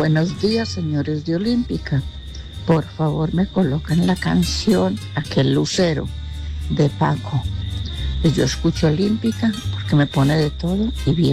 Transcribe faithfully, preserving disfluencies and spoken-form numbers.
Buenos días, señores de Olímpica. Por favor, me colocan la canción Aquel Lucero de Paco. Pues yo escucho Olímpica porque me pone de todo y bien.